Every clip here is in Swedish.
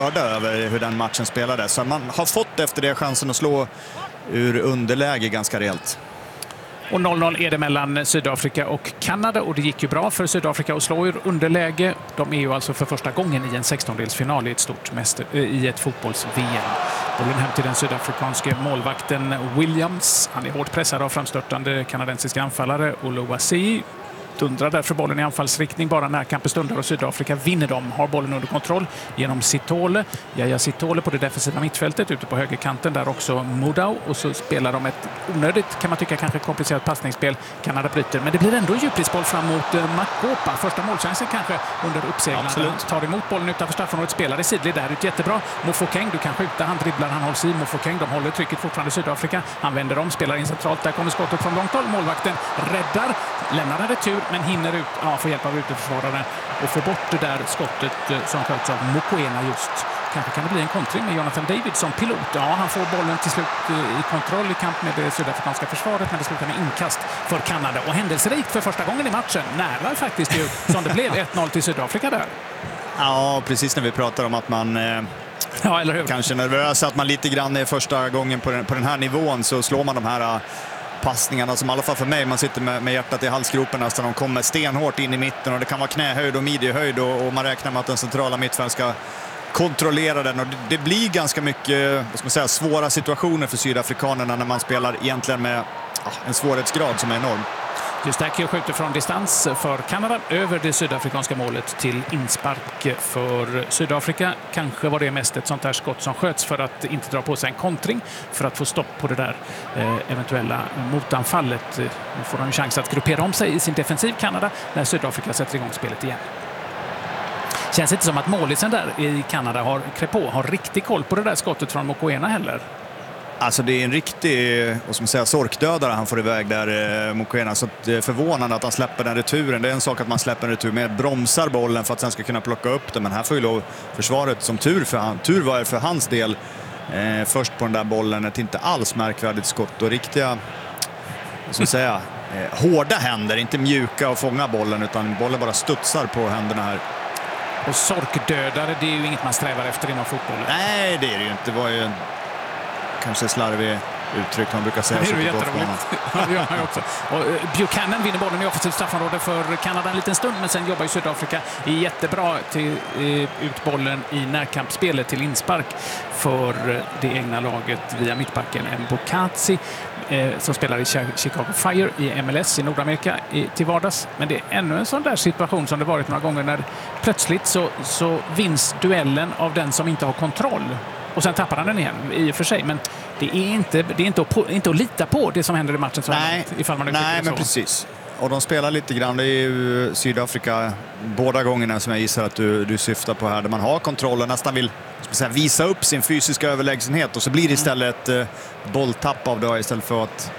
över hur den matchen spelades. Så man har fått efter det chansen att slå ur underläge ganska rejält. Och 0-0 är det mellan Sydafrika och Kanada och det gick ju bra för Sydafrika att slå ur underläge. De är ju alltså för första gången i en 16-delsfinal i ett fotbolls-VM. Bollen hem till den sydafrikanske målvakten Williams. Han är hårt pressad av framstörtande kanadensiska anfallare Oluwaseyi. Dundrar därför bollen i anfallsriktning bara när kampen stundar och Sydafrika vinner dem. Har bollen under kontroll genom Sitole. Yaya Sitole på det defensiva mittfältet ute på högerkanten. Där också Mudau. Och så spelar de ett onödigt, kan man tycka, kanske komplicerat passningsspel. Kanada bryter. Men det blir ändå djupledsboll fram mot Makopa. Första målchansen kanske under uppseglande. Han tar emot bollen utanför straffområdet. Spelar i sidled där ut jättebra. Mofokeng, du kan skjuta. Han dribblar, han hålls i. Mofokeng, de håller trycket fortfarande Sydafrika. Han vänder om, spelar in centralt. Där kommer skottet från långt håll. Målvakten räddar, lämnar en retur. Men hinner ut, får hjälp av uteförsvararen och få bort det där skottet som sköts av Mokoena just. Kanske kan det bli en kontring med Jonathan David som pilot. Ja, han får bollen till slut i kontroll i kamp med det sydafrikanska försvaret, men det slutar med inkast för Kanada. Och händelserikt för första gången i matchen. Nära faktiskt ju som det blev 1-0 till Sydafrika där. Ja, precis när vi pratar om att man eller hur? Kanske nervös att man lite grann är första gången på den här nivån, så slår man de här passningarna som i alla fall för mig, man sitter med hjärtat i halsgropen nästan. De kommer stenhårt in i mitten och det kan vara knähöjd och midjehöjd och man räknar med att den centrala mittfältet ska kontrollera den. Och det blir ganska mycket, vad ska man säga, svåra situationer för sydafrikanerna när man spelar egentligen med en svårighetsgrad som är enorm. Justakio skjuter från distans för Kanada över det sydafrikanska målet till inspark för Sydafrika. Kanske var det mest ett sånt här skott som sköts för att inte dra på sig en kontring, för att få stopp på det där eventuella motanfallet. Nu får de en chans att gruppera om sig i sin defensiv, Kanada, när Sydafrika sätter igång spelet igen. Känns inte som att målisen där i Kanada har riktig koll på det där skottet från Mokoena heller. Alltså det är en riktig, vad ska man säga, sorkdödare han får iväg där, Mokoena. Så det är förvånande att han släpper den returen. Det är en sak att man släpper en retur med, bromsar bollen för att sen ska kunna plocka upp den. Men här får ju lov försvaret som tur var för hans del först på den där bollen. Ett inte alls märkvärdigt skott och riktiga, vad ska man säga, hårda händer. Inte mjuka och fånga bollen, utan bollen bara studsar på händerna här. Och sorkdödare, det är ju inget man strävar efter inom fotbollen. Nej, det är det ju inte. Det var ju kanske slarvig uttryck man brukar säga. Det är jätteroligt. Ja, också. Och Buchanan vinner bollen i offensivt straffområde för Kanada en liten stund, men sen jobbar ju Sydafrika jättebra till ut bollen i närkampsspelet till inspark för det egna laget via mittbacken Mbokatsi som spelar i Chicago Fire i MLS i Nordamerika till vardags. Men det är ännu en sån där situation som det varit några gånger när plötsligt så vinns duellen av den som inte har kontroll. Och sen tappar han den igen i och för sig. Men det är inte att lita på det som händer i matchen. Nej, men precis. Och de spelar lite grann. Det är ju Sydafrika båda gångerna som jag gissar att du syftar på här. Där man har kontroll och nästan vill visa upp sin fysiska överlägsenhet. Och så blir det istället ett bolltapp av det istället för att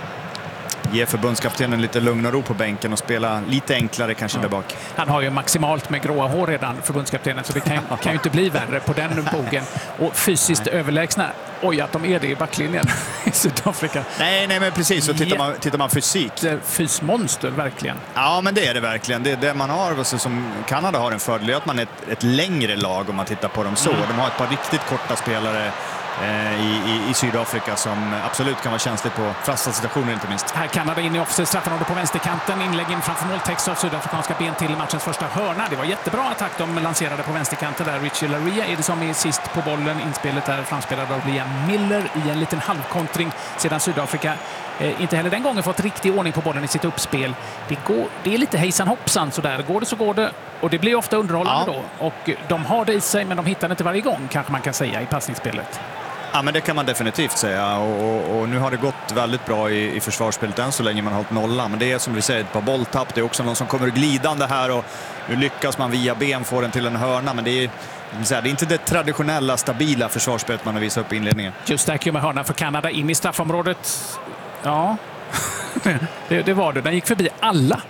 ge förbundskaptenen lite lugn och ro på bänken och spela lite enklare kanske där bak. Han har ju maximalt med gråa hår redan, förbundskaptenen, så det kan ju inte bli värre på den bogen. Och fysiskt överlägsna, att de är det i backlinjen i Sydafrika. Nej, men precis. Så tittar man fysik. Fysmonster, verkligen. Ja, men det är det verkligen. Det man har, som Kanada har en fördel, att man är ett längre lag om man tittar på dem så. De har ett par riktigt korta spelare i Sydafrika som absolut kan vara känsligt på fasta situationer inte minst. Här Kanada in i offensiv straffområde på vänsterkanten. Inlägg in framför måltext av sydafrikanska ben till matchens första hörna. Det var jättebra attack de lanserade på vänsterkanten där. Richie Laryea är det som är sist på bollen. Inspelet där framspelad av Liam Miller i en liten halvkontring sedan Sydafrika inte heller den gången fått riktig ordning på bollen i sitt uppspel. Det är lite hejsan hoppsan sådär. Går det så går det. Och det blir ofta underhållande då. Och de har det i sig, men de hittar det inte varje gång, kanske man kan säga, i passningsspelet. Ja, men det kan man definitivt säga. Och nu har det gått väldigt bra i försvarsspelet än så länge man har hållit nolla. Men det är som vi säger ett par bolltapp. Det är också någon som kommer glidande här och nu lyckas man via ben få den till en hörna. Men det är inte det traditionella, stabila försvarsspelet man har visat upp i inledningen. Just där med hörna för Kanada in i straffområdet. Ja, det var det. Den gick förbi alla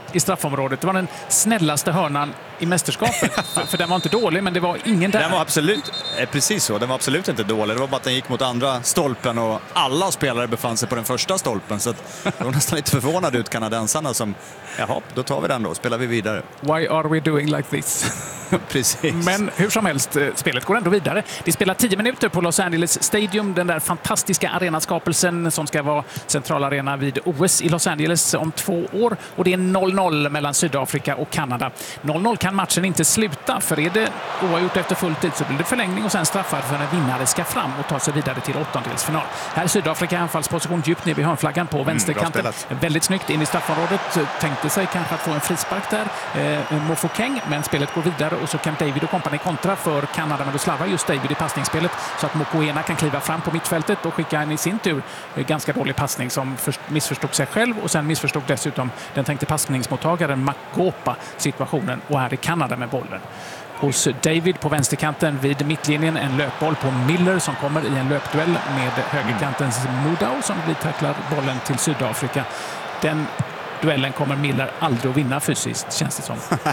i straffområdet. Det var den snällaste hörnan i mästerskapet. för den var inte dålig, men det var ingen där. Den var absolut, precis så, den var absolut inte dålig. Det var bara att den gick mot andra stolpen och alla spelare befann sig på den första stolpen. Så att det var nästan lite förvånad ut kanadensarna som, jaha, då tar vi den då, spelar vi vidare. Why are we doing like this? Precis. Men hur som helst, spelet går ändå vidare. Det spelar 10 minuter på Los Angeles Stadium, den där fantastiska arenaskapelsen som ska vara centralarena vid OS i Los Angeles om 2 år. Och det är 0-0 mellan Sydafrika och Kanada. 0-0 kan matchen inte sluta, för är det oavgjort efter full tid så blir det förlängning och sen straffar för en vinnare ska fram och ta sig vidare till åttondelsfinal. Här är Sydafrika i anfallsposition djupt ner vid hörnflaggan på vänsterkanten. Väldigt snyggt in i straffområdet. Tänkte sig kanske att få en frispark där. Mofokeng, men spelet går vidare och så kan David och kompani kontra för Kanada, men då slarvar just David i passningsspelet så att Mokoena kan kliva fram på mittfältet och skicka en i sin tur ganska dålig passning som missförstod sig själv och sen missförstod dessutom den tänkte passningsmottagaren Magopa situationen och här är Kanada med bollen. Hos David på vänsterkanten vid mittlinjen en löpboll på Miller som kommer i en löpduell med högerkantens Mudau som blir tacklar bollen till Sydafrika. Den duellen kommer Miller aldrig att vinna fysiskt, känns det som.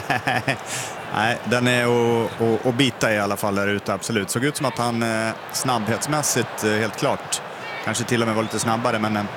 Nej, den är att bita i alla fall där ute, absolut. Såg ut som att han snabbhetsmässigt, helt klart, kanske till och med var lite snabbare, men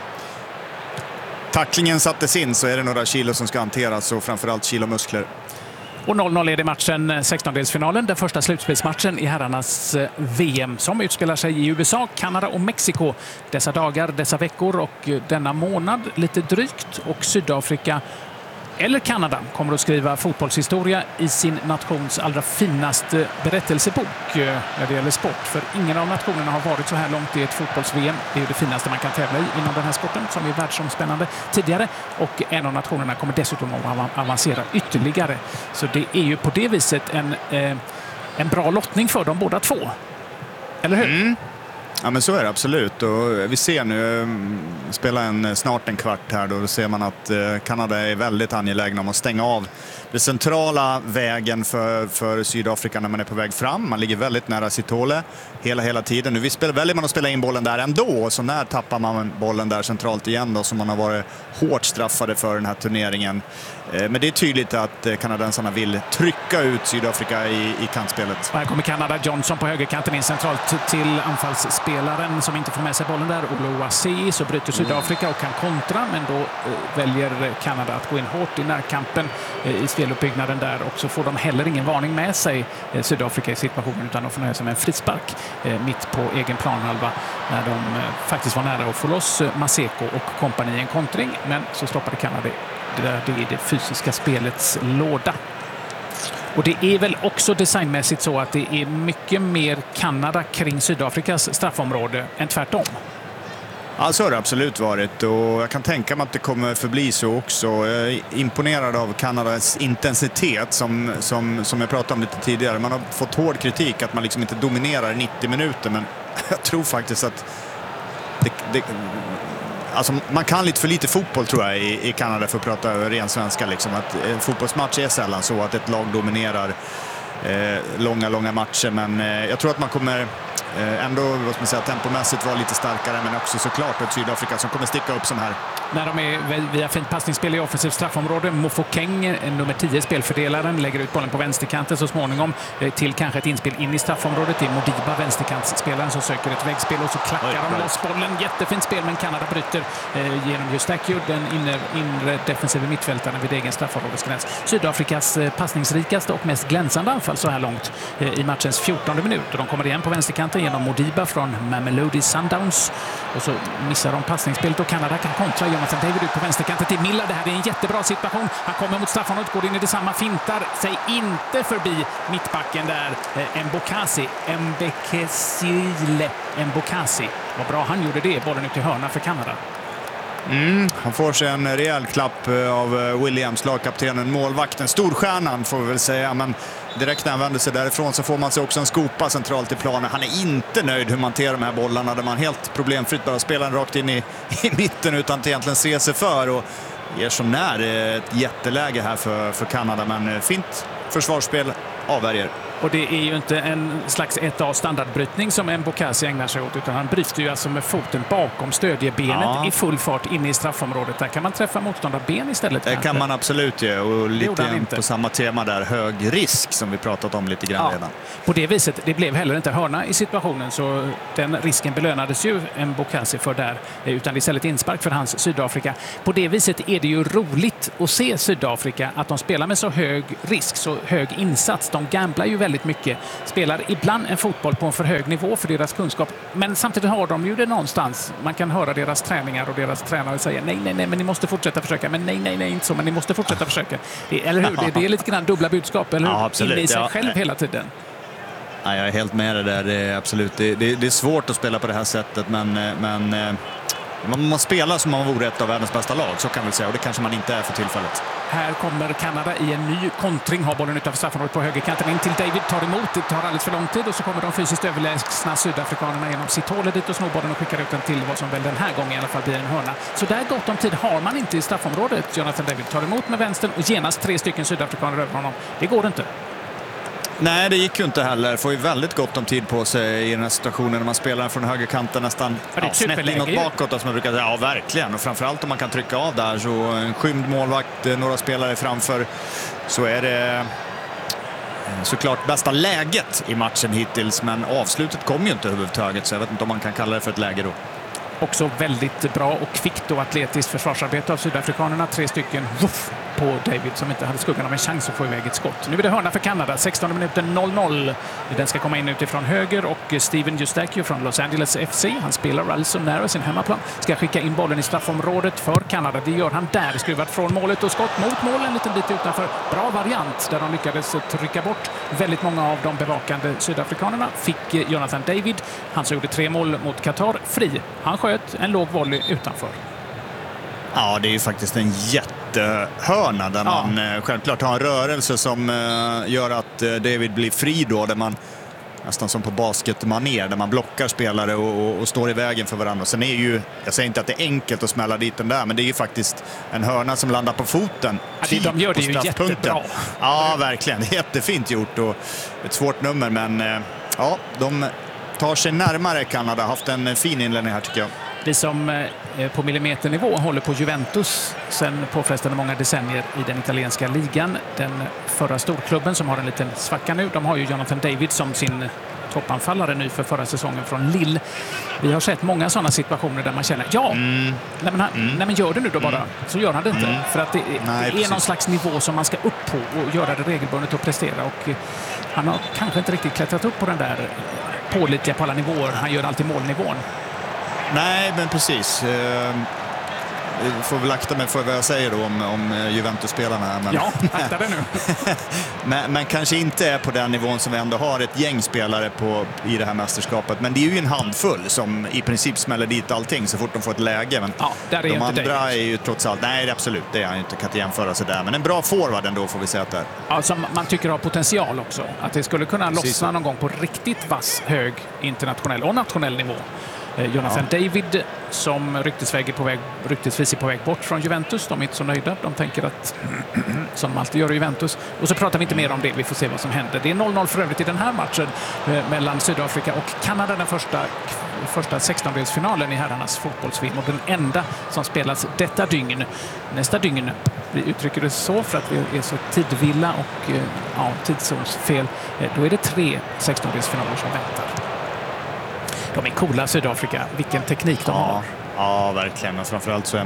tacklingen sattes in så är det några kilo som ska hanteras och framförallt kilomuskler. Och 0-0 är det matchen, 16-delsfinalen, den första slutspelsmatchen i herrarnas VM som utspelar sig i USA, Kanada och Mexiko dessa dagar, dessa veckor och denna månad lite drygt. Och Sydafrika eller Kanada kommer att skriva fotbollshistoria i sin nations allra finaste berättelsebok när det gäller sport. För ingen av nationerna har varit så här långt i ett fotbolls-VM. Det är det finaste man kan tävla i inom den här sporten som är världsomspännande tidigare. Och en av nationerna kommer dessutom att avancera ytterligare. Så det är ju på det viset en bra lottning för dem båda två. Eller hur? Mm. Ja, men så är det absolut. Och vi ser nu, spela snart en kvart här, då ser man att Kanada är väldigt angelägna om att stänga av den centrala vägen för Sydafrika när man är på väg fram. Man ligger väldigt nära sitt hål hela tiden. Nu väljer man att spela in bollen där ändå, så när tappar man bollen där centralt igen då, som man har varit hårt straffade för den här turneringen. Men det är tydligt att kanadensarna vill trycka ut Sydafrika i kantspelet. Här kommer Kanada, Johnson på högerkanten in centralt till anfallsspelaren som inte får med sig bollen där. Oluwaseyi, så bryter Sydafrika och kan kontra, men då väljer Kanada att gå in hårt i närkampen i speluppbyggnaden där, och så får de heller ingen varning med sig Sydafrika i situationen, utan de får nöja sig med en frispark mitt på egen planhalva när de faktiskt var nära att få loss Maseko och kompani i en kontring, men så stoppade Kanada det är det fysiska spelets låda. Och det är väl också designmässigt så att det är mycket mer Kanada kring Sydafrikas straffområde än tvärtom. Ja, så har det absolut varit, och jag kan tänka mig att det kommer förbli så också. Jag är imponerad av Kanadas intensitet som jag pratade om lite tidigare. Man har fått hård kritik att man liksom inte dominerar 90 minuter, men jag tror faktiskt att alltså man kan lite för lite fotboll, tror jag, i Kanada, för att prata ren svenska. Liksom. Att en fotbollsmatch är sällan så att ett lag dominerar långa matcher. Men jag tror att man kommer ändå, vad ska man säga, tempomässigt vara lite starkare, men också såklart ett Sydafrika som kommer sticka upp som här. När de är via fint passningsspel i offensivt straffområde, Mofokeng, nummer 10 spelfördelaren, lägger ut bollen på vänsterkanten så småningom till kanske ett inspel in i straffområdet. Det är Modiba, vänsterkantsspelaren, som söker ett väggspel och så klackar de loss bollen. Jättefint spel, men Kanada bryter genom Eustáquio, den inre defensiva mittfältaren vid egen straffområdesgräns. Sydafrikas passningsrikaste och mest glänsande anfall så här långt i matchens 14:e minut. De kommer igen på vänsterkanten genom Modiba från Mamelodi Sundowns, och så missar de passningsspelet och Kanada kan kontra. Jonathan David ut på vänsterkanten till Miller. Det här är en jättebra situation. Han kommer mot straffområdet, går in i detsamma, fintar sig inte förbi mittbacken där. Mbokasi. Vad bra han gjorde det. Bollen ut till hörna för Kanada. Han får sig en rejäl klapp av Williams, lagkaptenen, målvakten, storstjärnan får vi väl säga, men direkt när han vänder sig därifrån så får man sig också en skopa centralt i planen. Han är inte nöjd hur man hanterar de här bollarna, där man helt problemfritt bara spelar den rakt in i mitten utan att egentligen se sig för, och ger så när ett jätteläge här för Kanada, men fint försvarsspel avvärjer. Och det är ju inte en slags 1A standardbrytning som Mbokasi ägnar sig åt, utan han bryter ju alltså med foten bakom stödjebenet i full fart inne i straffområdet. Där kan man träffa motståndarben istället. Det kan man absolut göra, och lite på samma tema där, hög risk som vi pratat om lite grann redan. På det viset, det blev heller inte hörna i situationen, så den risken belönades ju Mbokasi för där, utan istället inspark för hans Sydafrika. På det viset är det ju roligt att se Sydafrika, att de spelar med så hög risk, så hög insats. De gamblar ju väldigt mycket, spelar ibland en fotboll på en för hög nivå för deras kunskap, men samtidigt har de ju det någonstans. Man kan höra deras träningar och deras tränare säga nej, men ni måste fortsätta försöka, men nej, inte så, men ni måste fortsätta försöka. Eller hur? Det är lite grann dubbla budskap, eller hur? Ja, absolut. Inne i sig själv hela tiden. Ja, jag är helt med det där, det är absolut. Det är svårt att spela på det här sättet, men man spelar som om man vore ett av världens bästa lag, så kan vi säga, och det kanske man inte är för tillfället. Här kommer Kanada i en ny kontring, har bollen utanför straffområdet på högerkanten in till David, tar emot, det tar alldeles för lång tid, och så kommer de fysiskt överlägsna sydafrikanerna genom sitt hål dit och snor bollen och skickar ut den till vad som väl den här gången i alla fall blir en hörna. Så där gott om tid har man inte i straffområdet. Jonathan David tar emot med vänstern och genast 3 stycken sydafrikaner över honom. Det går inte. Nej, det gick ju inte heller. Får ju väldigt gott om tid på sig i den här situationen när man spelar från högerkanten nästan snett inåt bakåt, som man brukar säga. Ja, verkligen. Och framförallt om man kan trycka av där, så en skymd målvakt, några spelare framför, så är det såklart bästa läget i matchen hittills. Men avslutet kom ju inte överhuvudtaget, så jag vet inte om man kan kalla det för ett läge då. Också väldigt bra och kvickt och atletiskt försvarsarbete av sydafrikanerna. 3 stycken på David som inte hade skuggan av en chans att få iväg ett skott. Nu är det hörna för Kanada. 16 minuten 0-0. Den ska komma in utifrån höger och Steven Eustachio från Los Angeles FC. Han spelar alltså nära sin hemmaplan. Ska skicka in bollen i straffområdet för Kanada. Det gör han där. Skruvat från målet och skott mot mål en liten bit utanför. Bra variant där de lyckades trycka bort väldigt många av de bevakande sydafrikanerna. Fick Jonathan David, han som gjorde 3 mål mot Qatar, fri. Han sköt en låg volley utanför. Ja, det är ju faktiskt en jättehörna där man självklart har en rörelse som gör att David blir fri då, där man nästan som på basketmanér, där man blockar spelare och står i vägen för varandra. Sen är ju, jag säger inte att det är enkelt att smälla dit den där, men det är ju faktiskt en hörna som landar på foten. De gör det ju jättebra. Ja, verkligen. Det är jättefint gjort och ett svårt nummer, men ja, de tar sig närmare Kanada. Haft en fin inledning här, tycker jag. Vi som på millimeternivå håller på Juventus sen påfrestande många decennier i den italienska ligan. Den förra storklubben som har en liten svacka nu, de har ju Jonathan David som sin toppanfallare nu för förra säsongen från Lille. Vi har sett många sådana situationer där man känner nej men gör det nu då bara. Så gör han det inte. För att det är någon slags nivå som man ska upp på och göra det regelbundet och prestera. Och han har kanske inte riktigt klättrat upp på den där pålitliga på alla nivåer. Han gör alltid målnivån. Nej, men precis. Får väl akta mig för vad jag säger då om Juventus-spelarna. Men... Ja, akta det nu. men kanske inte är på den nivån som vi ändå har ett gäng spelare i det här mästerskapet. Men det är ju en handfull som i princip smäller dit allting så fort de får ett läge. Men där är de inte andra David. är ju trots allt... Nej, det är absolut. Det är han ju inte. Kan inte jämföra sig där. Men en bra forward ändå, får vi säga att det är. Ja, som man tycker har potential också. Att det skulle kunna lossna någon gång på riktigt vass, hög internationell och nationell nivå. Jonathan David som ryktesvis är på väg bort från Juventus. De är inte så nöjda. De tänker att som de alltid gör i Juventus. Och så pratar vi inte mer om det. Vi får se vad som händer. Det är 0-0 för övrigt i den här matchen mellan Sydafrika och Kanada. Den första 16-delsfinalen i herrarnas fotbolls-VM och den enda som spelas detta dygn. Nästa dygn, vi uttrycker det så för att vi är så tidvilla och tidszonsfel. Då är det 3 16-delsfinaler som väntar. De är coola, Sydafrika. Vilken teknik de har. Ja, verkligen. Och framförallt så är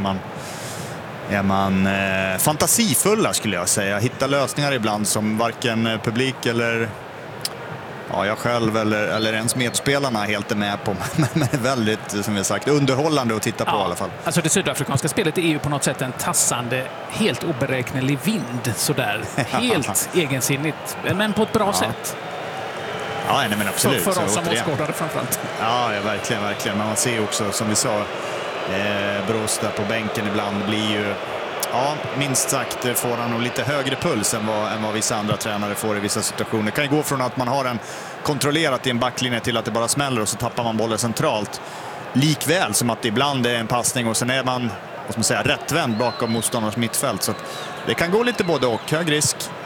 man fantasifulla, skulle jag säga. Hittar lösningar ibland som varken publik eller jag själv eller ens medspelarna helt är med på. Men är väldigt, som vi sagt, underhållande att titta på i alla fall. Alltså det sydafrikanska spelet är ju på något sätt en tassande, helt oberäknelig vind. Sådär. Helt egensinnigt, men på ett bra sätt. Ja, nej, men absolut. För oss som åskådare framförallt. Ja, verkligen. Men man ser också, som vi sa, Brost där på bänken ibland blir ju... Ja, minst sagt får han nog lite högre puls än vad vissa andra tränare får i vissa situationer. Det kan ju gå från att man har en kontrollerat i en backlinje till att det bara smäller och så tappar man bollen centralt. Likväl som att det ibland är en passning och sen är man, rättvänd bakom motståndarens mittfält. Så att det kan gå lite både och. Hög risk.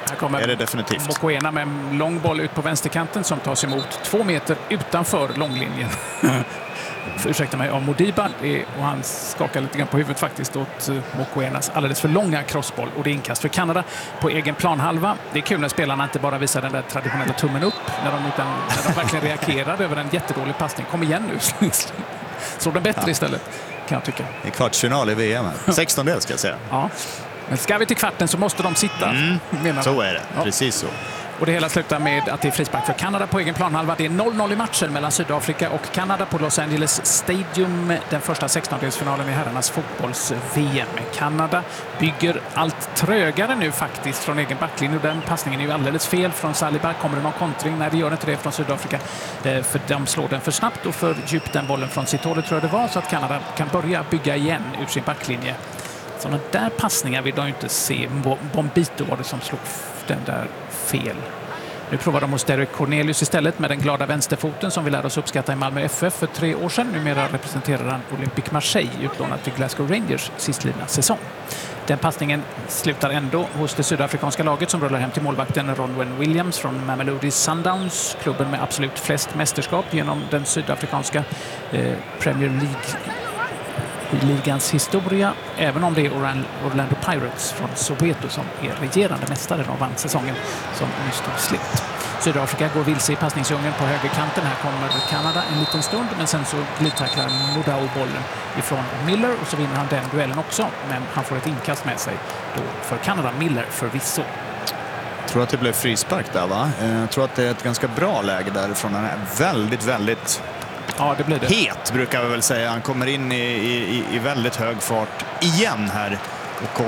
Här kommer är det definitivt. Mokoena med en lång boll ut på vänsterkanten som tas emot 2 meter utanför långlinjen. Ursäkta mig, av Modiba, och han skakar lite grann på huvudet faktiskt åt Mokoenas alldeles för långa crossboll, och det är inkast för Kanada på egen planhalva. Det är kul när spelarna inte bara visar den där traditionella tummen upp när de verkligen reagerar över en jättedålig passning. Kom igen nu. Så den bättre istället, kan jag tycka. I kvartsfinal i VM. 16-del ska jag säga. Ja. Men ska vi till kvarten så måste de sitta. Så är det, ja. Precis så. Och det hela slutar med att det är frispark för Kanada på egen planhalva. Det är 0-0 i matchen mellan Sydafrika och Kanada på Los Angeles Stadium. Den första 16-delsfinalen i herrarnas fotbolls-VM. Kanada bygger allt trögare nu faktiskt från egen backlinje. Den passningen är ju alldeles fel från Saliba. Kommer det någon kontring? Nej, det gör inte det från Sydafrika. För de slår den för snabbt och för djupt den bollen från Sitole, tror jag det var. Så att Kanada kan börja bygga igen ur sin backlinje. Sådana där passningar vill de ju inte se. Bombito var det som slog den där fel. Nu provar de hos Derek Cornelius istället med den glada vänsterfoten som vi lärde oss uppskatta i Malmö FF för 3 år sedan. Numera representerar han Olympique Marseille, utlånat till Glasgow Rangers sistlidna säsong. Den passningen slutar ändå hos det sydafrikanska laget som rullar hem till målvakten Ronwen Williams från Mamelodi Sundowns, klubben med absolut flest mästerskap genom den sydafrikanska Premier League i ligans historia, även om det är Orlando Pirates från Soweto som är regerande mästare och vann säsongen som nyss tog slut. Sydafrika går vilse i passningsdjungeln på högerkanten. Här kommer Kanada en liten stund, men sen så glidtacklar Modao bollen ifrån Miller och så vinner han den duellen också, men han får ett inkast med sig då för Kanada. Miller förvisso. Jag tror att det blev frispark där, va? Jag tror att det är ett ganska bra läge därifrån. Han är väldigt ja, det blir det. Het, brukar vi väl säga. Han kommer in i väldigt hög fart igen här. Och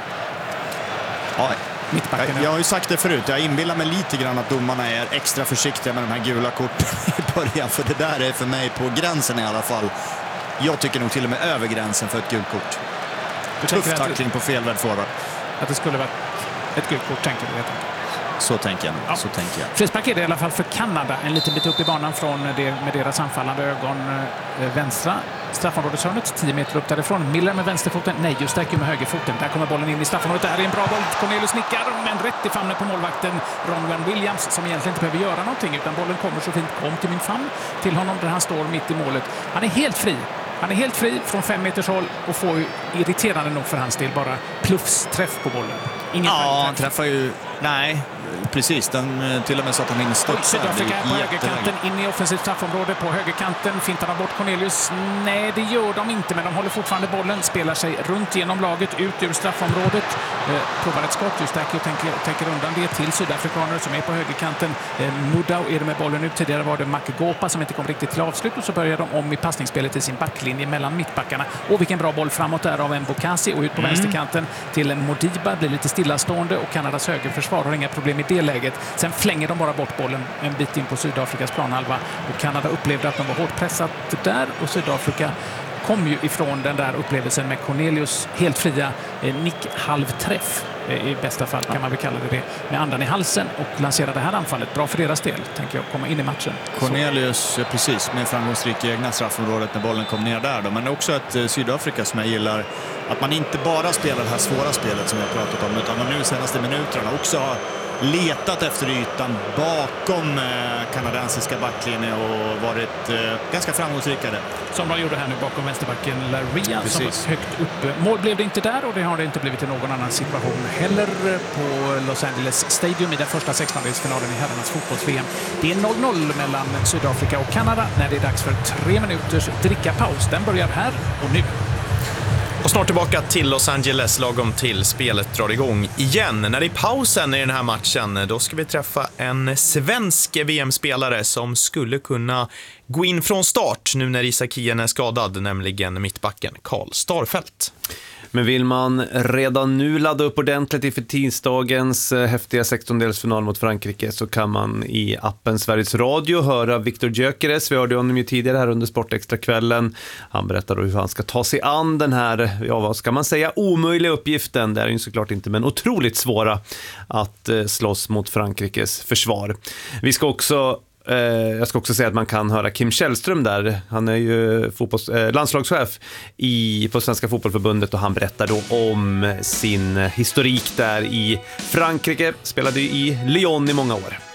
jag har ju sagt det förut. Jag inbillar mig lite grann att domarna är extra försiktiga med de här gula korten i början. För det där är för mig på gränsen i alla fall. Jag tycker nog till och med över gränsen för ett gult kort. Tuff tackling på felvänd forward. Att det skulle vara ett gult kort, tänker du helt enkelt. Så tänker jag. Ja. Så tänker jag. Frispark är det i alla fall för Kanada. En liten bit upp i banan med deras anfallande ögon vänstra. Straffområdeshörnet 10 meter upp därifrån. Miller med vänsterfoten. Nej, just där med högerfoten. Där kommer bollen in i straffområdet. Det här är en bra boll. Cornelius nickar, men rätt i famnen på målvakten Ronwen Williams, som egentligen inte behöver göra någonting, utan bollen kommer så fint. Kom till min famn till honom där han står mitt i målet. Han är helt fri. Han är helt fri från 5 meters håll och får ju irriterande nog för hans del bara pluffsträff på bollen. Han träffar ju... Nej, precis. Den till och med så att han instudsar. Sydafrika på högerkanten, in i offensivt straffområde på högerkanten. Fintar de bort Cornelius? Nej, det gör de inte, men de håller fortfarande bollen. Spelar sig runt genom laget, ut ur straffområdet. Provar ett skott, just där och tänker undan det till sydafrikaner som är på högerkanten. Modao är det med bollen ut. Tidigare var det Makegopa som inte kom riktigt till avslut, och så börjar de om i passningsspelet i sin backlinje mellan mittbackarna. Och vilken bra boll framåt där av Mbokasi och ut på vänsterkanten till en Modiba. Blir lite stillastående och Kanadas högerförsvar har inga problem i det läget. Sen flänger de bara bort bollen en bit in på Sydafrikas planhalva, och Kanada upplevde att de var hårt pressat där, och Sydafrika kom ju ifrån den där upplevelsen med Cornelius helt fria nick-halvträff i bästa fall, kan man väl kalla det, med andan i halsen, och lanserade det här anfallet. Bra för deras del, tänker jag, komma in i matchen. Cornelius, precis, med framgångsrik i egna straffområdet när bollen kom ner där då. Men också ett Sydafrika som jag gillar, att man inte bara spelar det här svåra spelet som jag pratat om, utan man nu senaste minuterna också har letat efter ytan bakom kanadensiska backlinjen och varit ganska framgångsrikare. Som de gjorde här nu bakom vänsterbacken Laria, som var högt uppe. Mål blev det inte där, och det har det inte blivit i någon annan situation heller på Los Angeles Stadium i den första 16-delsfinalen i herrarnas fotbolls-VM. Det är 0-0 mellan Sydafrika och Kanada när det är dags för 3 minuters drickapaus. Den börjar här och nu. Och snart tillbaka till Los Angeles, lagom till spelet drar igång igen. När det är pausen i den här matchen, då ska vi träffa en svensk VM-spelare som skulle kunna gå in från start nu när Isak Hien är skadad, nämligen mittbacken Karl Starfelt. Men vill man redan nu ladda upp ordentligt inför tisdagens häftiga 16-delsfinal mot Frankrike, så kan man i appen Sveriges Radio höra Viktor Gyökeres. Vi hörde honom ju tidigare här under Sportextra-kvällen. Han berättar då hur han ska ta sig an den här, vad ska man säga, omöjliga uppgiften. Det är ju såklart inte, men otroligt svåra att slåss mot Frankrikes försvar. Vi ska också Jag ska också säga att man kan höra Kim Källström där. Han är ju landslagschef på Svenska fotbollförbundet och han berättar då om sin historik där i Frankrike. Spelade ju i Lyon i många år.